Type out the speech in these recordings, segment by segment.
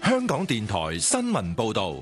香港電台新聞報道。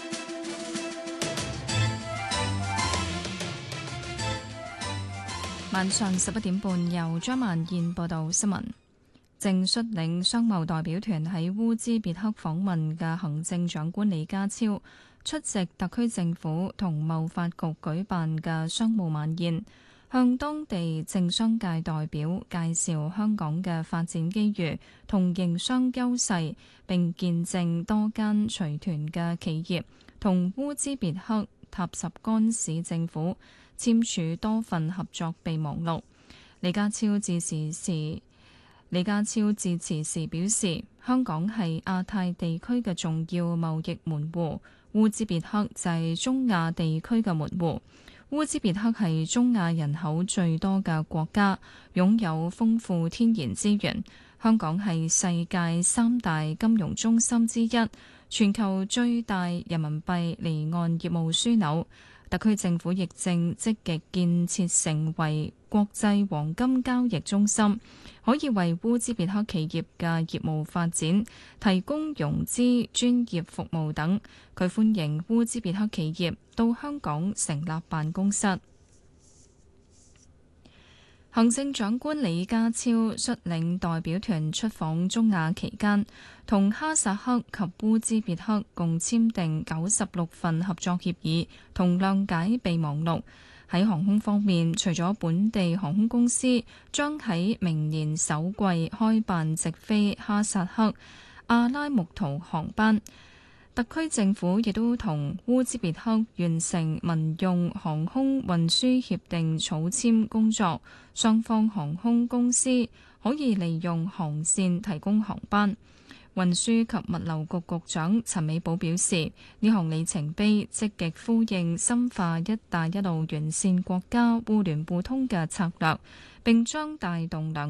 晚上11點半，由張曼燕報道新聞。正率領商貿代表團喺烏茲別克訪問嘅行政長官李家超出席特區政府同貿發局舉辦嘅商務晚宴，向當地政商界代表介紹香港嘅發展機遇同營商優勢，並見證多間隨團嘅企業同烏茲別克塔什干市政府簽署多份合作備忘錄。李家超致辭時表示，香港係亞太地區嘅重要貿易門戶，烏茲別克就係中亞地區嘅門戶。烏茲別克係中亞人口最多嘅國家，擁有豐富天然資源。香港係世界3大金融中心之一，全球最大人民幣離岸業務樞紐。特區政府亦正積極建設成為國際黃金交易中心，可以為烏茲別克企業嘅業務發展提供融資、專業服務等。佢歡迎烏茲別克企業到香港成立辦公室。行政長官李家超率領代表團出訪中亞期間，同哈薩克及烏茲別克共簽訂96份合作協議同諒解備忘錄。喺航空方面，除咗本地航空公司將喺明年首季開辦直飛哈薩克、阿拉木圖航班，特區政府亦都同烏茲別克完成民用航空運輸協定草簽工作，雙方航空公司可以利用航線提供航班。運輸及物流局局長陳美寶表示，呢項里程碑積極呼應深化一帶一路完善國家互聯互通嘅策略，並將帶動兩